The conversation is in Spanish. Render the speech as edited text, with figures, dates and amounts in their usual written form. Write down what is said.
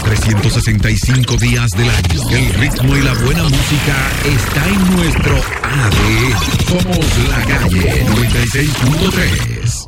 365 días del año. El ritmo y la buena música está en nuestro ADN. Somos La Calle 96.3.